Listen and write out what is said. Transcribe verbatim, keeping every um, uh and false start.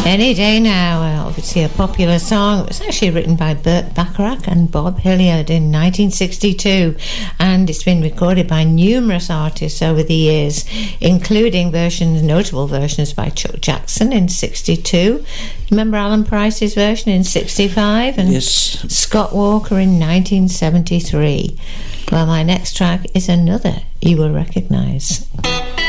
Any Day Now, uh, obviously a popular song. It was actually written by Burt Bacharach and Bob Hilliard in nineteen sixty-two, and it's been recorded by numerous artists over the years, including versions, notable versions by Chuck Jackson in sixty-two. Remember Alan Price's version in sixty-five? And yes. Scott Walker in nineteen seventy-three. Well, my next track is another you will recognise.